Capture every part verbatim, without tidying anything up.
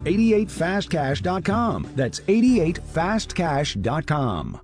eighty-eight fast cash dot com. That's eighty-eight fast cash dot com.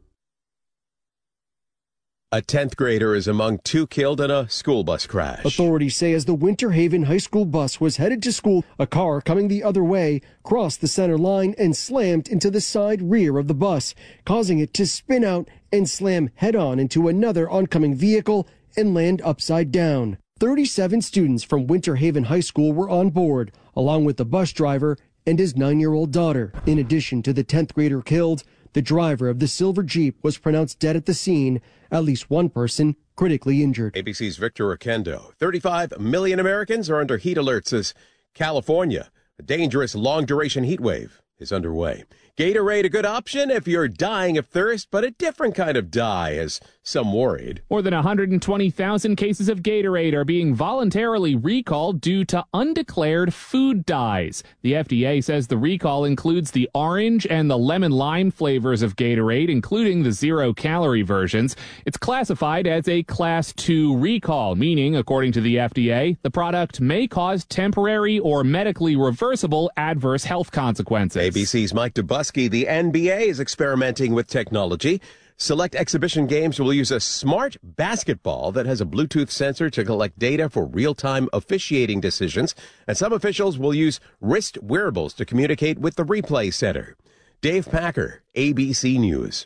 A tenth grader is among two killed in a school bus crash. Authorities say as the Winter Haven High School bus was headed to school, a car coming the other way crossed the center line and slammed into the side rear of the bus, causing it to spin out and slam head-on into another oncoming vehicle and land upside down. thirty-seven students from Winter Haven High School were on board, along with the bus driver and his nine-year-old daughter. In addition to the tenth grader killed, the driver of the silver Jeep was pronounced dead at the scene. At least one person critically injured. A B C's Victor Oquendo. thirty-five million Americans are under heat alerts as California, a dangerous long-duration heat wave, is underway. Gatorade, a good option if you're dying of thirst, but a different kind of die, as some worried. More than one hundred twenty thousand cases of Gatorade are being voluntarily recalled due to undeclared food dyes. The F D A says the recall includes the orange and the lemon-lime flavors of Gatorade, including the zero-calorie versions. It's classified as a Class two recall, meaning, according to the F D A, the product may cause temporary or medically reversible adverse health consequences. A B C's Mike DeBusky. The N B A is experimenting with technology. Select exhibition games will use a smart basketball that has a Bluetooth sensor to collect data for real-time officiating decisions, and some officials will use wrist wearables to communicate with the replay center. Dave Packer, A B C News.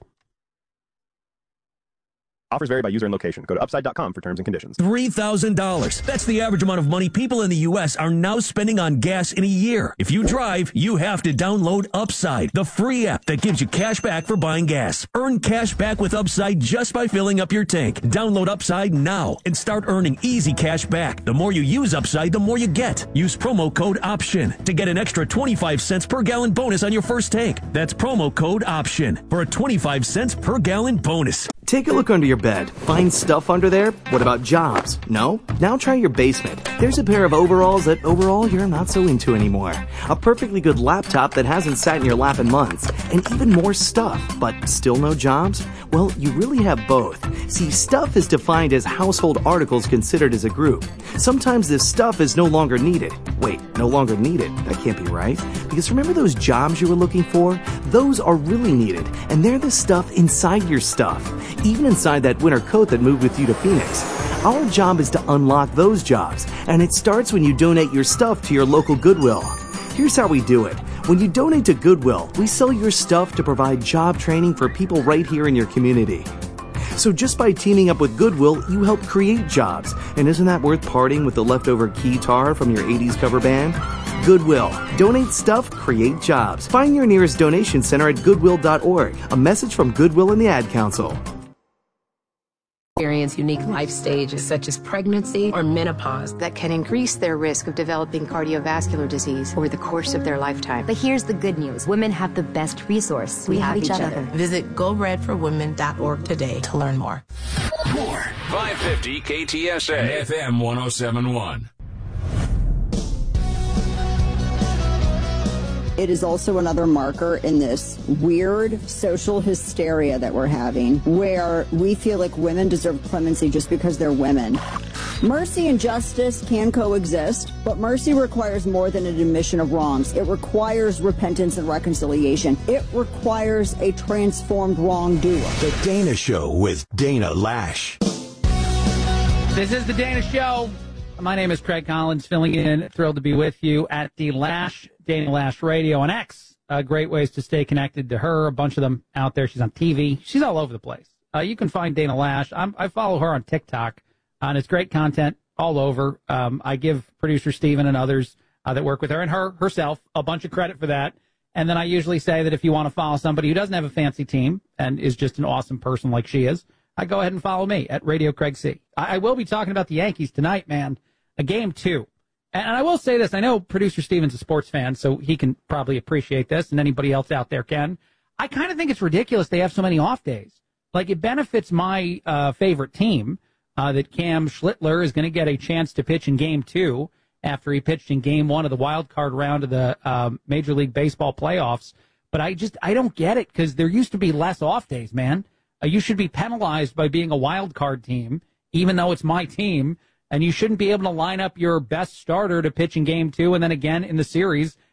Offers vary by user and location. Go to upside dot com for terms and conditions. three thousand dollars. That's the average amount of money people in the U S are now spending on gas in a year. If you drive, you have to download Upside, the free app that gives you cash back for buying gas. Earn cash back with Upside just by filling up your tank. Download Upside now and start earning easy cash back. The more you use Upside, the more you get. Use promo code OPTION to get an extra twenty-five cents per gallon bonus on your first tank. That's promo code OPTION for a twenty-five cents per gallon bonus. Take a look under your bed. Find stuff under there? What about jobs? No? Now try your basement. There's a pair of overalls that overall you're not so into anymore. A perfectly good laptop that hasn't sat in your lap in months. And even more stuff, but still no jobs? Well, you really have both. See, stuff is defined as household articles considered as a group. Sometimes this stuff is no longer needed. Wait, no longer needed? That can't be right. Because remember those jobs you were looking for? Those are really needed, and they're the stuff inside your stuff. Even inside that winter coat that moved with you to Phoenix. Our job is to unlock those jobs, and it starts when you donate your stuff to your local Goodwill. Here's how we do it. When you donate to Goodwill, we sell your stuff to provide job training for people right here in your community. So just by teaming up with Goodwill, you help create jobs. And isn't that worth parting with the leftover keytar from your eighties cover band? Goodwill. Donate stuff, create jobs. Find your nearest donation center at goodwill dot org. A message from Goodwill and the Ad Council. Experience unique life stages such as pregnancy or menopause that can increase their risk of developing cardiovascular disease over the course of their lifetime. But here's the good news. Women have the best resource. We, we have, have each, each other. other. Visit go red for women dot org today to learn more. More. five fifty K T S A. F M one oh seven point one. It is also another marker in this weird social hysteria that we're having, where we feel like women deserve clemency just because they're women. Mercy and justice can coexist, but mercy requires more than an admission of wrongs. It requires repentance and reconciliation. It requires a transformed wrongdoer. The Dana Show with Dana Lash. This is The Dana Show. My name is Craig Collins, filling in. Thrilled to be with you at the Lash, Dana Lash Radio on X. Uh, great ways to stay connected to her. A bunch of them out there. She's on T V. She's all over the place. Uh, you can find Dana Lash. I'm, I follow her on TikTok, uh, and it's great content all over. Um, I give producer Steven and others uh, that work with her and her herself a bunch of credit for that. And then I usually say that if you want to follow somebody who doesn't have a fancy team and is just an awesome person like she is, I go ahead and follow me at Radio Craig C. I, I will be talking about the Yankees tonight, man. A game two. And I will say this. I know producer Steven's a sports fan, so he can probably appreciate this, and anybody else out there can. I kind of think it's ridiculous they have so many off days. Like, it benefits my uh, favorite team uh, that Cam Schlittler is going to get a chance to pitch in game two after he pitched in game one of the wild card round of the um, Major League Baseball playoffs. But I just, I don't get it, because there used to be less off days, man. Uh, you should be penalized by being a wild card team, even though it's my team. And you shouldn't be able to line up your best starter to pitch in game two and then again in the series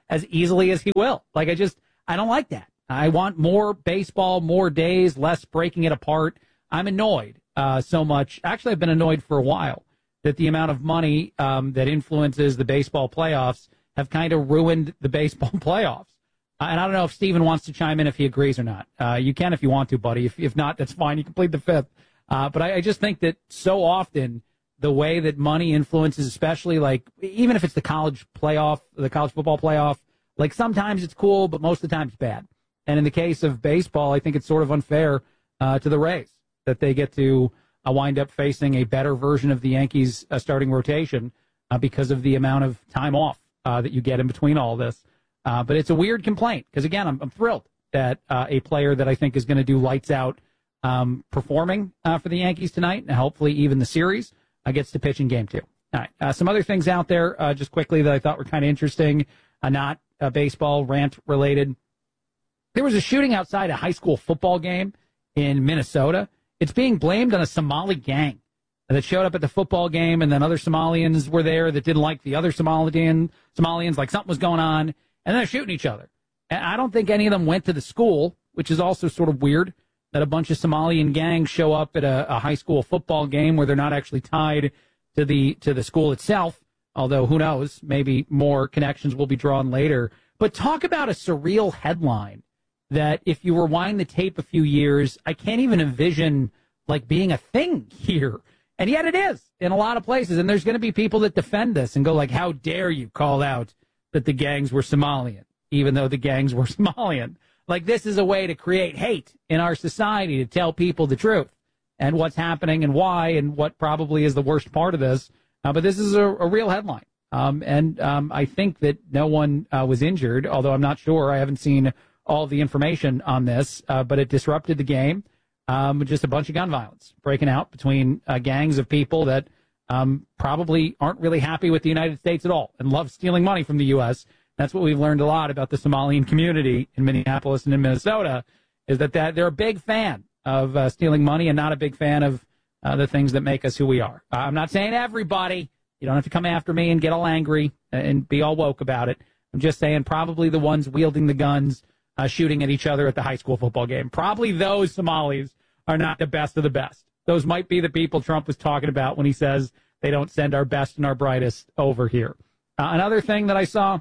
as easily as he will. Like, I just, I don't like that. I want more baseball, more days, less breaking it apart. I'm annoyed uh, so much. Actually, I've been annoyed for a while that the amount of money um, that influences the baseball playoffs have kind of ruined the baseball playoffs. Uh, and I don't know if Steven wants to chime in if he agrees or not. Uh, you can if you want to, buddy. If, if not, that's fine. You can plead the fifth. Uh, but I, I just think that so often the way that money influences, especially like even if it's the college playoff, the college football playoff, like sometimes it's cool, but most of the time it's bad. And in the case of baseball, I think it's sort of unfair uh, to the Rays that they get to uh, wind up facing a better version of the Yankees uh, starting rotation uh, because of the amount of time off uh, that you get in between all this. Uh, but it's a weird complaint because, again, I'm, I'm thrilled that uh, a player that I think is going to do lights out um, performing uh, for the Yankees tonight, and hopefully even the series, uh, gets to pitch in game two. All right, uh, some other things out there uh, just quickly that I thought were kind of interesting, uh, not uh, baseball rant related. There was a shooting outside a high school football game in Minnesota. It's being blamed on a Somali gang that showed up at the football game, and then other Somalians were there that didn't like the other Somalian Somalians, like something was going on, and then they're shooting each other. And I don't think any of them went to the school, which is also sort of weird that a bunch of Somalian gangs show up at a, a high school football game where they're not actually tied to the to the school itself, although who knows, maybe more connections will be drawn later. But talk about a surreal headline that if you rewind the tape a few years, I can't even envision like being a thing here. And yet it is in a lot of places. And there's going to be people that defend this and go like, how dare you call out that the gangs were Somalian, even though the gangs were Somalian. Like, this is a way to create hate in our society, to tell people the truth and what's happening and why and what probably is the worst part of this. Uh, but this is a, a real headline. Um, and um, I think that no one uh, was injured, although I'm not sure. I haven't seen all the information on this, uh, but it disrupted the game. Um, just a bunch of gun violence breaking out between uh, gangs of people that um, probably aren't really happy with the United States at all and love stealing money from the U S. That's what we've learned a lot about the Somalian community in Minneapolis and in Minnesota, is that, that they're a big fan of uh, stealing money and not a big fan of uh, the things that make us who we are. Uh, I'm not saying everybody. You don't have to come after me and get all angry and be all woke about it. I'm just saying probably the ones wielding the guns, Uh, shooting at each other at the high school football game. Probably those Somalis are not the best of the best. Those might be the people Trump was talking about when he says they don't send our best and our brightest over here. Uh, another thing that I saw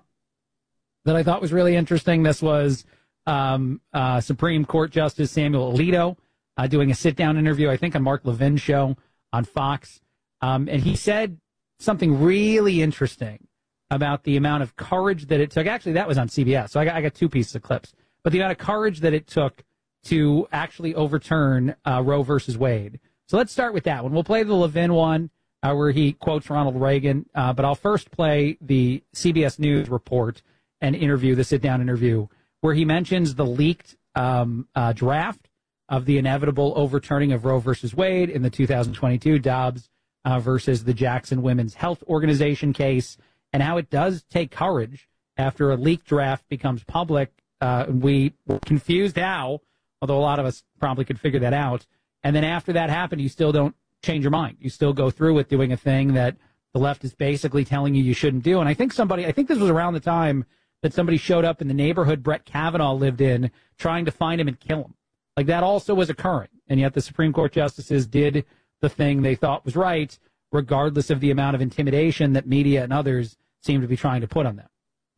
that I thought was really interesting, this was um, uh, Supreme Court Justice Samuel Alito uh, doing a sit-down interview, I think on Mark Levin's show on Fox. Um, and he said something really interesting about the amount of courage that it took. Actually, that was on C B S, so I got, I got two pieces of clips. But the amount of courage that it took to actually overturn uh, Roe versus Wade. So let's start with that one. We'll play the Levin one uh, where he quotes Ronald Reagan. Uh, but I'll first play the C B S News report and interview, the sit-down interview, where he mentions the leaked um, uh, draft of the inevitable overturning of Roe versus Wade in the two thousand twenty-two Dobbs uh, versus the Jackson Women's Health Organization case, and how it does take courage after a leaked draft becomes public. Uh, we were confused how, although a lot of us probably could figure that out. And then after that happened, you still don't change your mind. You still go through with doing a thing that the left is basically telling you you shouldn't do. And I think somebody, I think this was around the time that somebody showed up in the neighborhood Brett Kavanaugh lived in trying to find him and kill him. Like, that also was occurring. And yet the Supreme Court justices did the thing they thought was right, regardless of the amount of intimidation that media and others seem to be trying to put on them.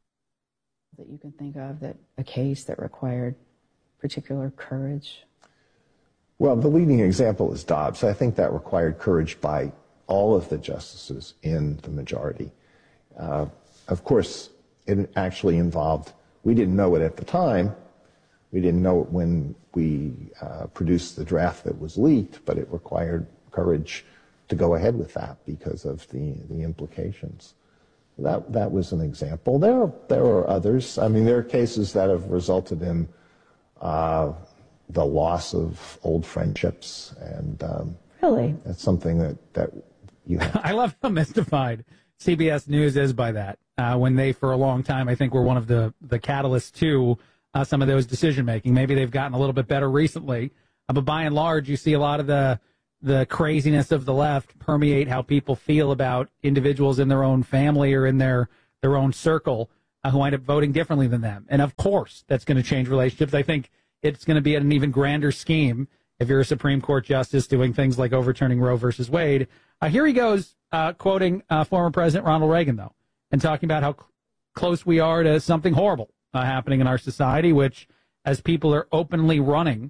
That you can think of, that a case that required particular courage? Well, the leading example is Dobbs. I think that required courage by all of the justices in the majority. Uh, of course, it actually involved, we didn't know it at the time. We didn't know it when we uh, produced the draft that was leaked, but it required courage to go ahead with that because of the, the implications. That that was an example. There are, there are others. I mean, there are cases that have resulted in uh, the loss of old friendships, and um, really, that's something that, that you have. I love how mystified C B S News is by that. Uh, when they, for a long time, I think were one of the the catalysts to uh, some of those decision making. Maybe they've gotten a little bit better recently, uh, but by and large, you see a lot of the. the craziness of the left permeate how people feel about individuals in their own family or in their, their own circle. uh, who wind up voting differently than them. And, of course, that's going to change relationships. I think it's going to be an even grander scheme if you're a Supreme Court justice doing things like overturning Roe versus Wade. Uh, here he goes, uh, quoting uh, former President Ronald Reagan, though, and talking about how cl- close we are to something horrible uh, happening in our society, which, as people are openly running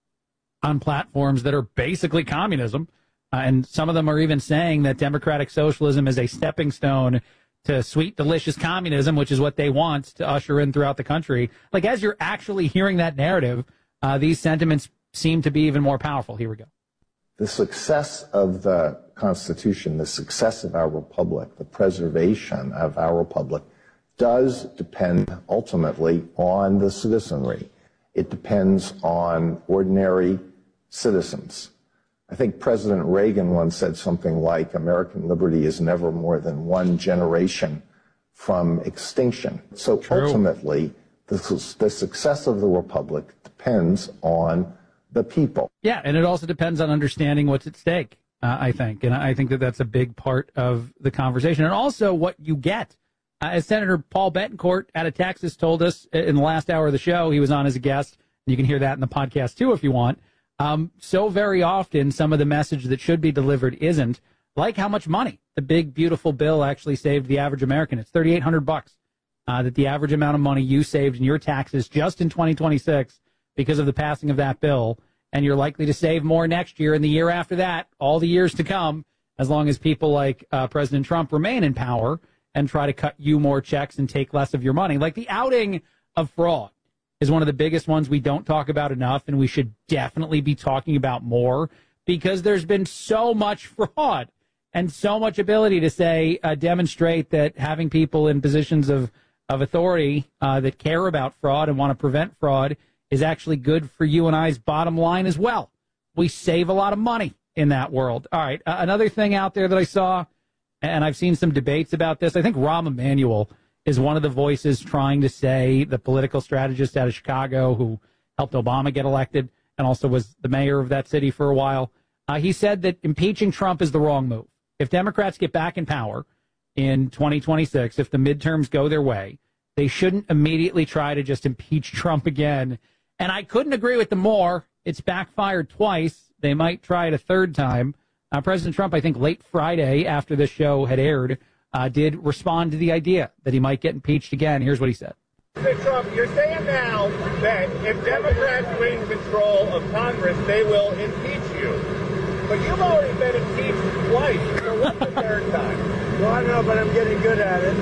on platforms that are basically communism, uh, and some of them are even saying that democratic socialism is a stepping stone to sweet, delicious communism, which is what they want to usher in throughout the country. Like, as you're actually hearing that narrative, uh, these sentiments seem to be even more powerful. Here we go. The success of the Constitution, the success of our republic, the preservation of our republic does depend ultimately on the citizenry. It depends on ordinary citizens. I think President Reagan once said something like, American liberty is never more than one generation from extinction. So True. ultimately, the, the success of the republic depends on the people. Yeah, and it also depends on understanding what's at stake, uh, I think. And I think that that's a big part of the conversation. And also what you get. Uh, as Senator Paul Bettencourt out of Texas told us in the last hour of the show, he was on as a guest. You can hear that in the podcast, too, if you want. Um, so very often, some of the message that should be delivered isn't, like how much money the big, beautiful bill actually saved the average American. It's thirty-eight hundred bucks uh, that the average amount of money you saved in your taxes just in twenty twenty-six because of the passing of that bill. And you're likely to save more next year and the year after that, all the years to come, as long as people like uh, President Trump remain in power and try to cut you more checks and take less of your money. Like the outing of fraud is one of the biggest ones we don't talk about enough, and we should definitely be talking about more because there's been so much fraud and so much ability to say, uh, demonstrate that having people in positions of, of authority uh, that care about fraud and want to prevent fraud is actually good for you and I's bottom line as well. We save a lot of money in that world. All right, uh, another thing out there that I saw, and I've seen some debates about this, I think Rahm Emanuel is one of the voices trying to say, the political strategist out of Chicago who helped Obama get elected and also was the mayor of that city for a while. Uh, he said that impeaching Trump is the wrong move. If Democrats get back in power in twenty twenty-six, if the midterms go their way, they shouldn't immediately try to just impeach Trump again. And I couldn't agree with them more. It's backfired twice. They might try it a third time. Uh, President Trump, I think late Friday after this show had aired, Uh, did respond to the idea that he might get impeached again. Here's what he said. Mister Trump, you're saying now that if Democrats win control of Congress, they will impeach you. But you've already been impeached twice. So what's the third time? Well, I don't know, but I'm getting good at it.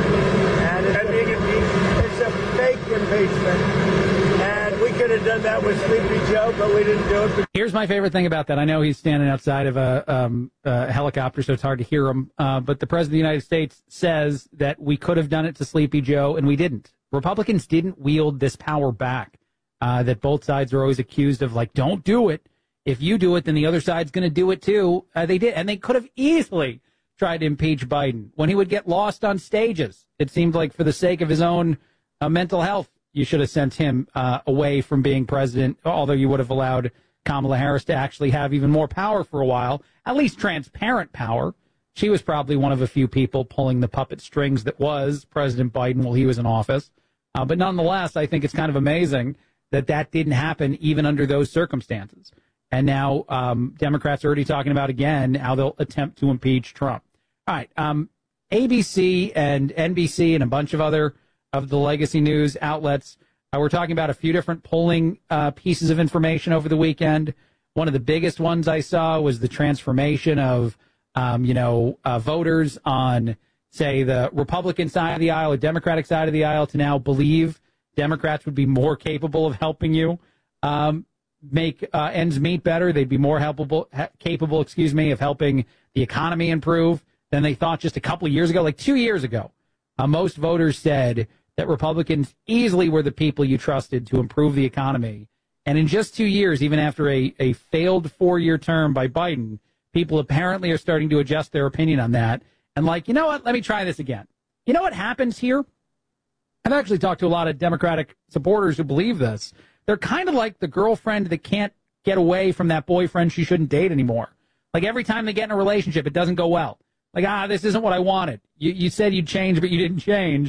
And it's, a, it's a fake impeachment. And we could have done that with Sleepy Joe, but we didn't do it. Here's my favorite thing about that. I know he's standing outside of a, um, a helicopter, so it's hard to hear him. Uh, but the President of the United States says that we could have done it to Sleepy Joe, and we didn't. Republicans didn't wield this power back uh, that both sides are always accused of, like, don't do it. If you do it, then the other side's going to do it, too. Uh, they did, and they could have easily tried to impeach Biden when he would get lost on stages. It seemed like for the sake of his own uh, mental health, you should have sent him uh, away from being president, although you would have allowed Kamala Harris to actually have even more power for a while, at least transparent power. She was probably one of a few people pulling the puppet strings that was President Biden while he was in office. Uh, but nonetheless, I think it's kind of amazing that that didn't happen even under those circumstances. And now um, Democrats are already talking about, again, how they'll attempt to impeach Trump. All right, um, A B C and N B C and a bunch of other of the legacy news outlets. Uh, we're talking about a few different polling uh, pieces of information over the weekend. One of the biggest ones I saw was the transformation of, um, you know, uh, voters on, say, the Republican side of the aisle or Democratic side of the aisle to now believe Democrats would be more capable of helping you um, make uh, ends meet better. They'd be more helpable, ha- capable, excuse me, of helping the economy improve than they thought just a couple of years ago, like two years ago. Uh, most voters said that Republicans easily were the people you trusted to improve the economy. And in just two years, even after a, a failed four-year term by Biden, people apparently are starting to adjust their opinion on that. And like, you know what, let me try this again. You know what happens here? I've actually talked to a lot of Democratic supporters who believe this. They're kind of like the girlfriend that can't get away from that boyfriend she shouldn't date anymore. Like every time they get in a relationship, it doesn't go well. Like, ah, this isn't what I wanted. You, you said you'd change, but you didn't change.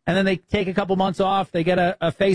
and then they take a couple months off. They get a, a face